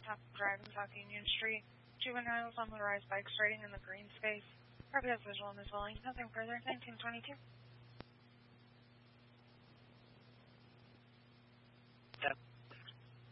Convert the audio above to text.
Top Drive in South Union Street. Juveniles on motorized bikes riding in the green space. RPS visual on this line. Nothing further. 1922.